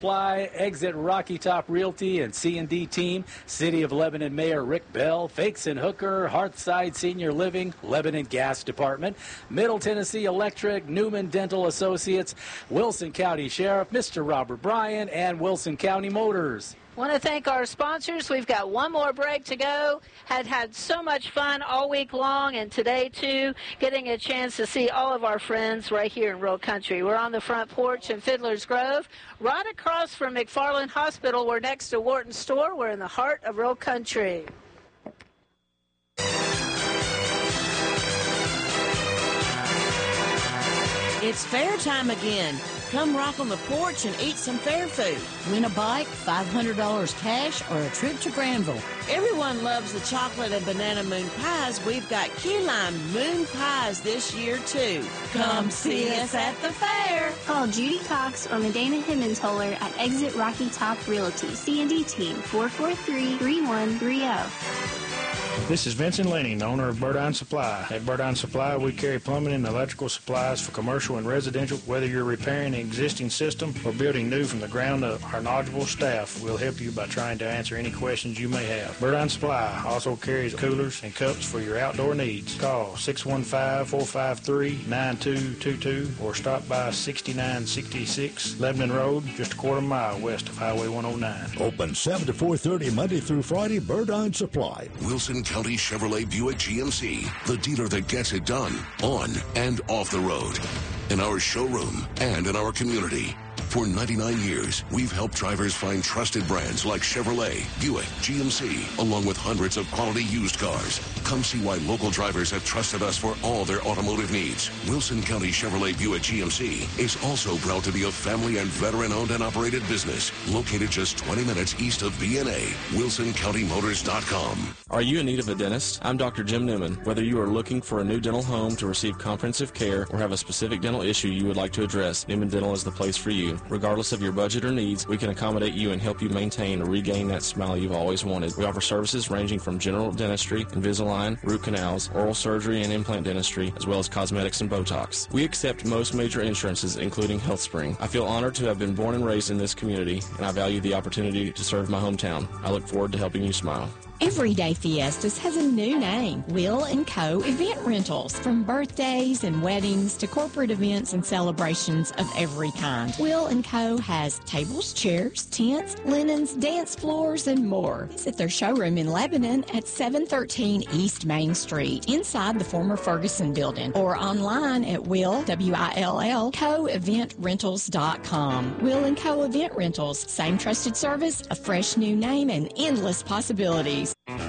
Supply, Exit Rocky Top Realty and C&D Team, City of Lebanon Mayor Rick Bell, Fakes and Hooker, Hearthside Senior Living, Lebanon Gas Department, Middle Tennessee Electric, Newman Dental Associates, Wilson County Sheriff, Mr. Robert Bryan, and Wilson County Motors. Want to thank our sponsors. We've got one more break to go. Had so much fun all week long, and today too, getting a chance to see all of our friends right here in Real Country. We're on the front porch in Fiddler's Grove, right across from McFarland Hospital. We're next to Wharton Store. We're in the heart of Real Country. It's fair time again. Come rock on the porch and eat some fair food. Win a bike, $500 cash, or a trip to Granville. Everyone loves the chocolate and banana moon pies. We've got key lime moon pies this year, too. Come see us at the fair. Call Judy Cox or Medina Hemmentoller at Exit Rocky Top Realty. C&D Team, 443-3130. This is Vincent Lenning, owner of Burdine Supply. At Burdine Supply, we carry plumbing and electrical supplies for commercial and residential. Whether you're repairing an existing system or building new from the ground up, our knowledgeable staff will help you by trying to answer any questions you may have. Burdine Supply also carries coolers and cups for your outdoor needs. Call 615-453-9222 or stop by 6966 Lebanon Road, just a quarter mile west of Highway 109. Open 7 to 4:30 Monday through Friday. Burdine Supply. Wilson County Chevrolet Buick GMC, the dealer that gets it done on and off the road, in our showroom and in our community. For 99 years, we've helped drivers find trusted brands like Chevrolet, Buick, GMC, along with hundreds of quality used cars. Come see why local drivers have trusted us for all their automotive needs. Wilson County Chevrolet Buick GMC is also proud to be a family and veteran-owned and operated business located just 20 minutes east of V&A. WilsonCountyMotors.com. Are you in need of a dentist? I'm Dr. Jim Newman. Whether you are looking for a new dental home to receive comprehensive care or have a specific dental issue you would like to address, Newman Dental is the place for you. Regardless of your budget or needs, we can accommodate you and help you maintain or regain that smile you've always wanted. We offer services ranging from general dentistry, Invisalign, root canals, oral surgery and implant dentistry, as well as cosmetics and Botox. We accept most major insurances, including HealthSpring. I feel honored to have been born and raised in this community, and I value the opportunity to serve my hometown. I look forward to helping you smile. Everyday Fiestas has a new name, Will & Co. Event Rentals. From birthdays and weddings to corporate events and celebrations of every kind, Will & Co. has tables, chairs, tents, linens, dance floors, and more. Visit their showroom in Lebanon at 713 East Main Street, inside the former Ferguson building, or online at coeventrentals.com. Will & Co. Event Rentals, same trusted service, a fresh new name, and endless possibilities.